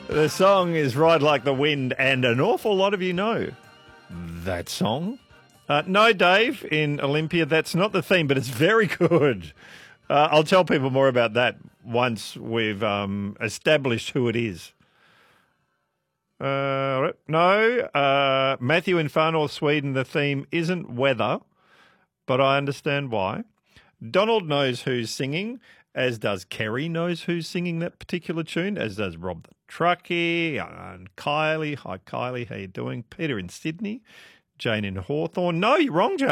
The song is Ride Like the Wind, and an awful lot of you know that song. No, Dave, in Olympia, that's not the theme, but it's very good. I'll tell people more about that once we've established who it is. No, Matthew in Far North Sweden, the theme isn't weather, but I understand why. Donald knows who's singing, as does Kerry knows who's singing that particular tune, as does Rob the Truckee, and Kylie. Hi, Kylie, how you doing? Peter in Sydney, Jane in Hawthorne. No, you're wrong, Jane.